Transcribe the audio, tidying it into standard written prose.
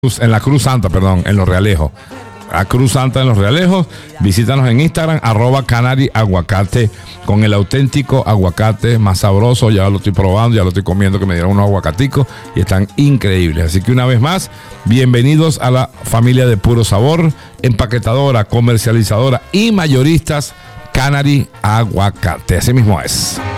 en la Cruz Santa, perdón, en Los Realejos. A Cruz Santa en Los Realejos. Visítanos en Instagram, @canaryaguacate, con el auténtico aguacate más sabroso. Ya lo estoy probando, ya lo estoy comiendo, que me dieron unos aguacaticos y están increíbles. Así que una vez más, bienvenidos a la familia de Puro Sabor, empaquetadora, comercializadora y mayoristas Canary Aguacate. Así mismo es.